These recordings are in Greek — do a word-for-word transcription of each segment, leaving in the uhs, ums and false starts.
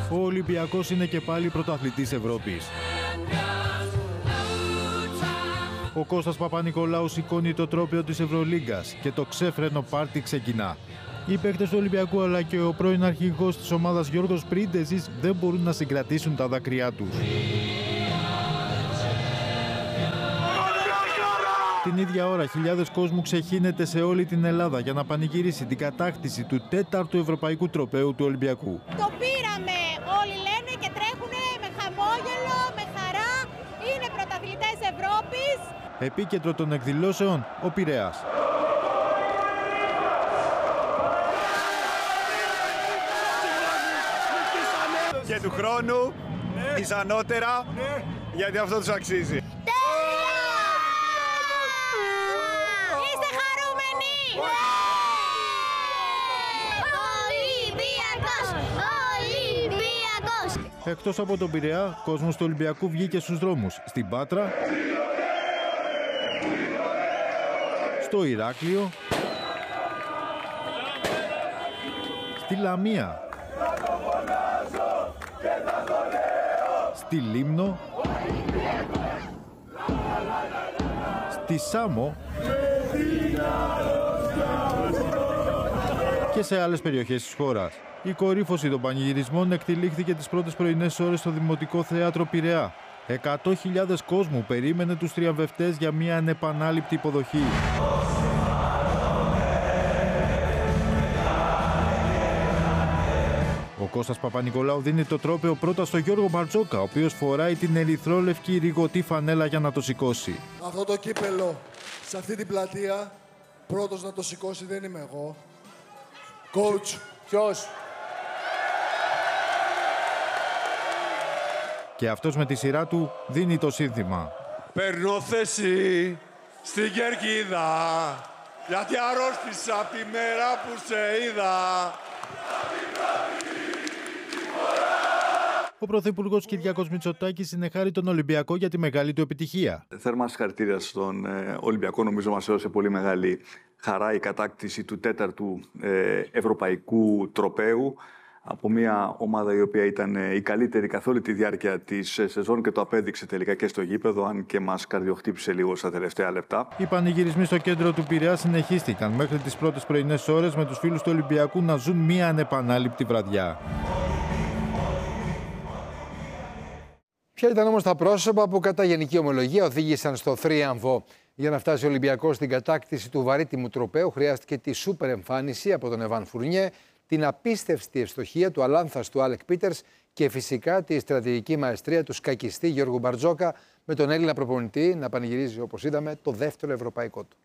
Ο Ολυμπιακός είναι και πάλι πρωταθλητής Ευρώπης. Ο Κώστας Παπα-Νικολάου σηκώνει το τρόπαιο της Ευρωλίγκας και το ξέφρενο πάρτι ξεκινά. Οι παίκτες του Ολυμπιακού αλλά και ο πρώην αρχηγός της ομάδας Γιώργος Πρίντεζης δεν μπορούν να συγκρατήσουν τα δάκρυά τους. Την ίδια ώρα, χιλιάδες κόσμου ξεχύνεται σε όλη την Ελλάδα για να πανηγυρίσει την κατάκτηση του τέταρτου ευρωπαϊκού τροπαίου του Ολυμπιακού. Το πήραμε, όλοι λένε και τρέχουνε με χαμόγελο, με χαρά. Είναι πρωταθλητές Ευρώπης. Επίκεντρο των εκδηλώσεων, ο Πειραιάς. Και του χρόνου, ναι. Πιθανότερα, ναι. Γιατί αυτό τους αξίζει. Είστε χαρούμενοι! Ολυμπιακός! Ολυμπιακός! Εκτός από τον Πειραιά, κόσμος του Ολυμπιακού βγήκε στους δρόμους. Στην Πάτρα, στο Ηράκλειο, στη Λαμία, στη Λίμνο, στη Σάμο και σε άλλες περιοχές της χώρας. Η κορύφωση των πανηγυρισμών εκτυλίχθηκε τις πρώτες πρωινές ώρες στο Δημοτικό Θέατρο Πειραιά. Εκατό χιλιάδες κόσμου περίμενε τους τριαμβευτές για μια ανεπανάληπτη υποδοχή. Ο Κώστας Παπα-Νικολάου δίνει το τρόπαιο πρώτα στο Γιώργο Μπαρτζόκα, ο οποίος φοράει την ερυθρόλευκη ριγωτή φανέλα για να το σηκώσει. Αυτό το κύπελο σε αυτή την πλατεία, πρώτος να το σηκώσει δεν είμαι εγώ. Coach. Ποιος? Και αυτός με τη σειρά του δίνει το σύνθημα. Παίρνω θέση στην κερκίδα, γιατί αρρώστησα από τη μέρα που σε είδα. Ο Πρωθυπουργός Κυριάκος Μητσοτάκης συνεχάρει τον Ολυμπιακό για τη μεγάλη του επιτυχία. Θέρμα συγχαρητήρια στον ε, Ολυμπιακό. Νομίζω μας έδωσε πολύ μεγάλη χαρά η κατάκτηση του τέταρτου ε, ευρωπαϊκού τροπαίου από μια ομάδα η οποία ήταν ε, η καλύτερη καθ' όλη τη διάρκεια της ε, σεζόν και το απέδειξε τελικά και στο γήπεδο, αν και μας καρδιοχτύπησε λίγο στα τελευταία λεπτά. Οι πανηγυρισμοί στο κέντρο του Πειραιά συνεχίστηκαν μέχρι τις πρώτες πρωινές ώρες με τους φίλους του Ολυμπιακού να ζουν μια ανεπανάληπτη βραδιά. Ποια ήταν όμως τα πρόσωπα που κατά γενική ομολογία οδήγησαν στο θρίαμβο? Για να φτάσει ο Ολυμπιακός στην κατάκτηση του βαρύτιμου τροπαίου χρειάστηκε τη σούπερ εμφάνιση από τον Εβάν Φουρνιέ, την απίστευτη ευστοχία του αλάνθαστου Άλεκ Πίτερς και φυσικά τη στρατηγική μαεστρία του σκακιστή Γιώργου Μπαρτζόκα, με τον Έλληνα προπονητή να πανηγυρίζει, όπως είδαμε, το δεύτερο ευρωπαϊκό του.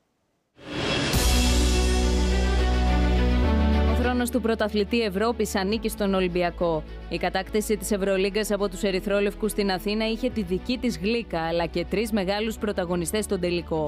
Ο θρόνος του πρωταθλητή Ευρώπης ανήκει στον Ολυμπιακό. Η κατάκτηση της Ευρωλίγκας από τους ερυθρόλευκους στην Αθήνα είχε τη δική της γλύκα, αλλά και τρεις μεγάλους πρωταγωνιστές στον τελικό.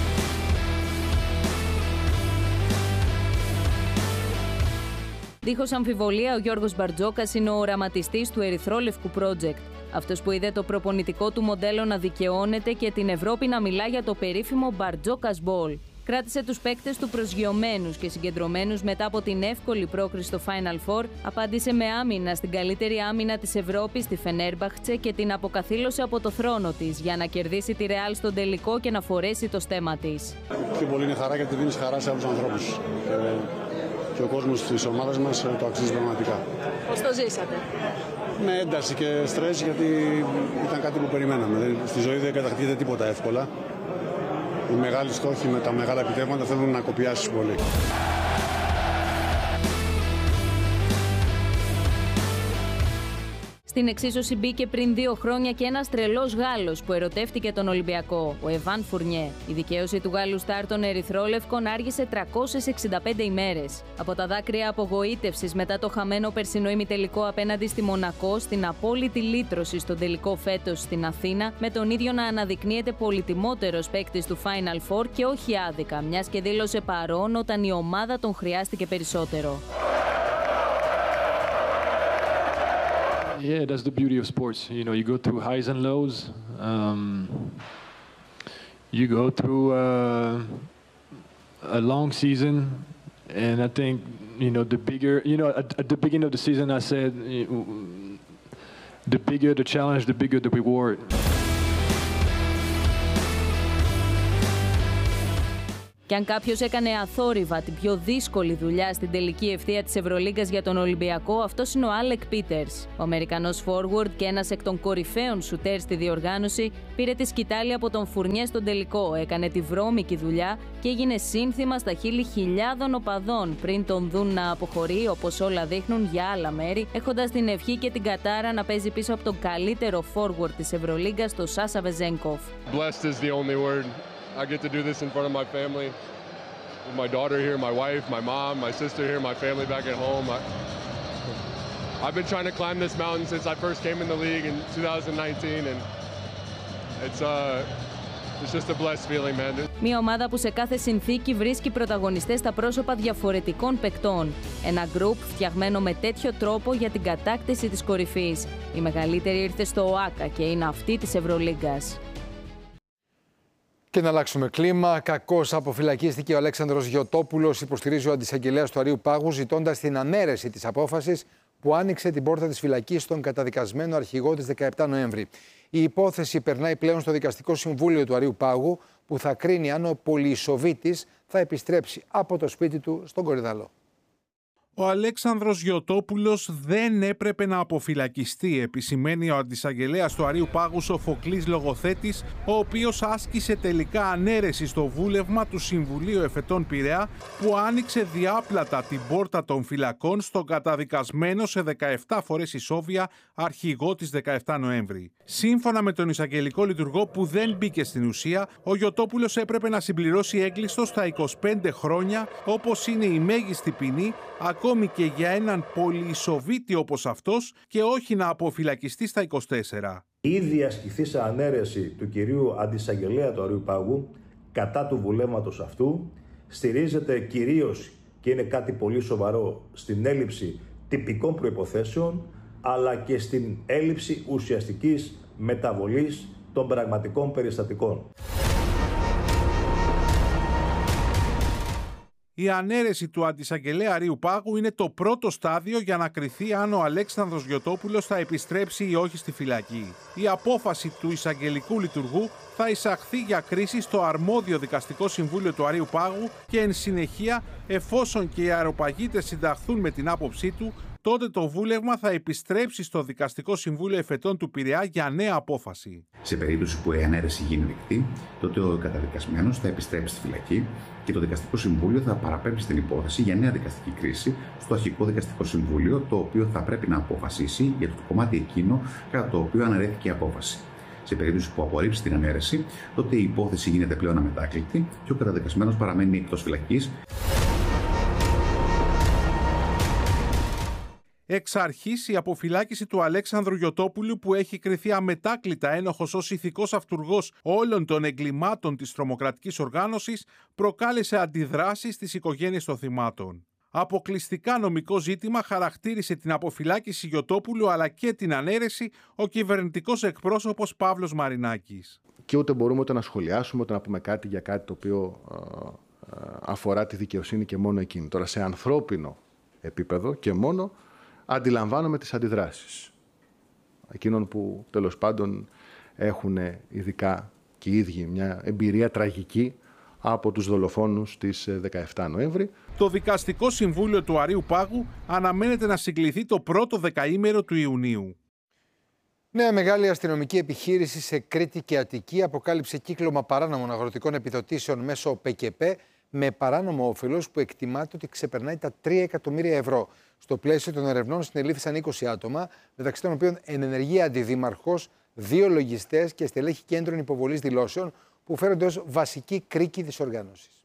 Δίχως αμφιβολία, ο Γιώργος Μπαρτζόκας είναι ο οραματιστής του ερυθρόλευκου project. Αυτός που είδε το προπονητικό του μοντέλο να δικαιώνεται και την Ευρώπη να μιλά για το περίφημο Μπαρτζόκας Ball. Κράτησε τους παίκτες του προσγειωμένους και συγκεντρωμένους μετά από την εύκολη πρόκριση στο Final Four, απάντησε με άμυνα στην καλύτερη άμυνα της Ευρώπης, τη Φενέρμπαχτσε, και την αποκαθήλωσε από το θρόνο της για να κερδίσει τη Ρεάλ στον τελικό και να φορέσει το στέμμα της. Πιο πολύ είναι χαρά γιατί δίνεις χαρά σε άλλους ανθρώπους. Και, και ο κόσμος της ομάδας μας το αξίζει πραγματικά. Πώς το ζήσατε? Με ένταση και στρες, γιατί ήταν κάτι που περιμέναμε. Στη ζωή δεν κατακτείται τίποτα εύκολα. Οι μεγάλοι στόχοι με τα μεγάλα επιτεύγματα θέλουν να κοπιάσεις πολύ. Στην εξίσωση μπήκε πριν δύο χρόνια και ένας τρελός Γάλλος που ερωτεύτηκε τον Ολυμπιακό, ο Εβάν Φουρνιέ. Η δικαίωση του Γάλλου στάρ των ερυθρόλευκων άργησε τριακόσιες εξήντα πέντε ημέρες. Από τα δάκρυα απογοήτευσης μετά το χαμένο περσινό ημιτελικό απέναντι στη Μονακό, στην απόλυτη λύτρωση στον τελικό φέτος στην Αθήνα, με τον ίδιο να αναδεικνύεται πολυτιμότερος παίκτης του Final Four και όχι άδικα, μιας και δήλωσε παρόν όταν η ομάδα τον χρειάστηκε περισσότερο. Yeah, that's the beauty of sports. You know, you go through highs and lows. Um, you go through uh, a long season, and I think, you know, the bigger, you know, at, at the beginning of the season, I said The bigger the challenge, the bigger the reward. Και αν κάποιος έκανε αθόρυβα την πιο δύσκολη δουλειά στην τελική ευθεία της Ευρωλίγκας για τον Ολυμπιακό, αυτός είναι ο Άλεκ Πίτερς. Ο Αμερικανός forward και ένας εκ των κορυφαίων σουτέρ στη διοργάνωση πήρε τη σκητάλη από τον Φουρνιέ στον τελικό, έκανε τη βρώμικη δουλειά και έγινε σύνθημα στα χείλη χιλιάδων οπαδών πριν τον δουν να αποχωρεί, όπως όλα δείχνουν, για άλλα μέρη, έχοντας την ευχή και την κατάρα να παίζει πίσω από τον καλύτερο forward της Ευρωλίγκας, τον Σάσα Βεζένκοφ. I get to do this in front of my family, with my daughter here, my wife, my mom, my sister here, my family back at home. I, I've been trying to climb this mountain since I first came in the league in two thousand nineteen, and it's uh, it's just a blessed feeling, man. Μια ομάδα που σε κάθε συνθήκη βρίσκει πρωταγωνιστές στα πρόσωπα διαφορετικών παικτών. Ένα γκρουπ φτιαγμένο με τέτοιο τρόπο για την κατάκτηση της κορυφής. Η μεγαλύτερη ήρθε στο ΟΑΚΑ και είναι αυτή της Ευρωλίγκας. Και να αλλάξουμε κλίμα. Κακώς αποφυλακίστηκε ο Αλέξανδρος Γιωτόπουλος, υποστηρίζει ο αντισαγγελέας του Αρείου Πάγου, ζητώντας την ανέρεση της απόφασης που άνοιξε την πόρτα της φυλακής στον καταδικασμένο αρχηγό της δεκαεπτά Νοέμβρη. Η υπόθεση περνάει πλέον στο Δικαστικό Συμβούλιο του Αρείου Πάγου, που θα κρίνει αν ο πολυεισοβήτης θα επιστρέψει από το σπίτι του στον Κορυδαλό. Ο Αλέξανδρος Γιωτόπουλος δεν έπρεπε να αποφυλακιστεί, επισημαίνει ο αντισαγγελέας του Αρείου Πάγου Σοφοκλής Λογοθέτης, ο οποίος άσκησε τελικά ανέρεση στο βούλευμα του Συμβουλίου Εφετών Πειραιά, που άνοιξε διάπλατα την πόρτα των φυλακών στον καταδικασμένο σε δεκαεπτά φορές ισόβια αρχηγό της δεκαεπτά Νοέμβρη. Σύμφωνα με τον εισαγγελικό λειτουργό που δεν μπήκε στην ουσία, ο Γιωτόπουλος έπρεπε να συμπληρώσει έγκλειστο στα είκοσι πέντε χρόνια, όπως είναι η μέγιστη ποινή, ακόμη και για έναν πολυεισοβήτη όπως αυτός, και όχι να αποφυλακιστεί στα είκοσι τέσσερα. Η ήδη ασκηθήσα ανέρεση του κυρίου αντισαγγελέα του Αρείου Πάγου κατά του βουλεύματος αυτού στηρίζεται κυρίως, και είναι κάτι πολύ σοβαρό, στην έλλειψη τυπικών προϋποθέσεων, αλλά και στην έλλειψη ουσιαστικής μεταβολής των πραγματικών περιστατικών. Η ανέρεση του αντισαγγελέα Αρείου Πάγου είναι το πρώτο στάδιο για να κριθεί αν ο Αλέξανδρος Γιωτόπουλος θα επιστρέψει ή όχι στη φυλακή. Η απόφαση του εισαγγελικού λειτουργού θα εισαχθεί για κρίση στο αρμόδιο Δικαστικό Συμβούλιο του Αρείου Πάγου και εν συνεχεία, εφόσον και οι αεροπαγίτες συνταχθούν με την άποψή του, τότε το βούλευμα θα επιστρέψει στο Δικαστικό Συμβούλιο Εφετών του Πειραιά για νέα απόφαση. Σε περίπτωση που η ανέρεση γίνει δεκτή, τότε ο καταδικασμένος θα επιστρέψει στη φυλακή και το Δικαστικό Συμβούλιο θα παραπέμψει την υπόθεση για νέα δικαστική κρίση στο αρχικό Δικαστικό Συμβούλιο, το οποίο θα πρέπει να αποφασίσει για το κομμάτι εκείνο κατά το οποίο αναιρέθηκε η απόφαση. Σε περίπτωση που απορρίψει την ανέρεση, τότε η υπόθεση γίνεται πλέον αμετάκλητη και ο καταδικασμένος παραμένει εκτός φυλακής. Εξ αρχής, η αποφυλάκηση του Αλέξανδρου Γιωτόπουλου, που έχει κριθεί αμετάκλητα ένοχος ως ηθικός αυτουργός όλων των εγκλημάτων της τρομοκρατικής οργάνωσης, προκάλεσε αντιδράσεις στις οικογένειες των θυμάτων. Αποκλειστικά νομικό ζήτημα χαρακτήρισε την αποφυλάκηση Γιωτόπουλου αλλά και την ανέρεση ο κυβερνητικός εκπρόσωπος Παύλος Μαρινάκης. Και ούτε μπορούμε ούτε να σχολιάσουμε, ούτε να πούμε κάτι για κάτι το οποίο ε, ε, αφορά τη δικαιοσύνη και μόνο εκείνη. Τώρα, σε ανθρώπινο επίπεδο και μόνο, αντιλαμβάνομαι τις αντιδράσεις εκείνων που τέλος πάντων έχουν ειδικά και οι ίδιοι μια εμπειρία τραγική από τους δολοφόνους της δεκαεπτά Νοέμβρη. Το Δικαστικό Συμβούλιο του Αρείου Πάγου αναμένεται να συγκληθεί το πρώτο δεκαήμερο του Ιουνίου. Νέα μεγάλη αστυνομική επιχείρηση σε Κρήτη και Αττική αποκάλυψε κύκλωμα παράνομων αγροτικών επιδοτήσεων μέσω ΠΚΠ με παράνομο όφελος που εκτιμάται ότι ξεπερνάει τα τρία εκατομμύρια ευρώ. Στο πλαίσιο των ερευνών συνελήφθησαν είκοσι άτομα, μεταξύ των οποίων ενενεργεί αντιδήμαρχος, δύο λογιστές και στελέχη κέντρων υποβολής δηλώσεων που φέρονται ως βασική κρίκη της οργάνωσης.